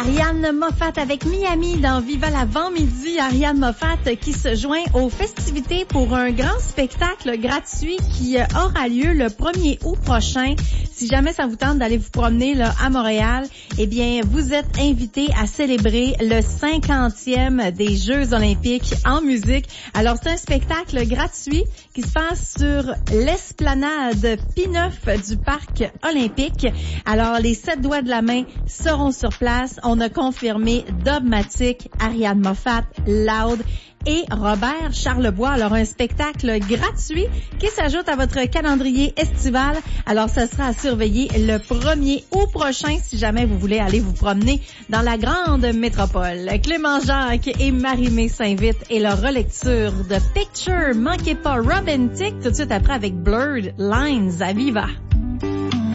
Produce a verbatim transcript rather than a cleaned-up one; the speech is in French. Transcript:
Ariane Moffat avec Miami dans Viva l'avant-midi. Ariane Moffat qui se joint aux festivités pour un grand spectacle gratuit qui aura lieu le premier août prochain. Si jamais ça vous tente d'aller vous promener là, à Montréal, eh bien, vous êtes invités à célébrer le cinquantième des Jeux olympiques en musique. Alors, c'est un spectacle gratuit qui se passe sur l'esplanade P neuf du Parc olympique. Alors, les sept doigts de la main seront sur place. On a confirmé Dubmatique, Ariane Moffat, Loud et Robert Charlebois. Alors, un spectacle gratuit qui s'ajoute à votre calendrier estival. Alors, ça sera à surveiller le premier août prochain si jamais vous voulez aller vous promener dans la grande métropole. Clément Jacques et Marie-Mé s'invitent et leur relecture de Picture. Manquez pas Romantic tout de suite après avec Blurred Lines à Viva.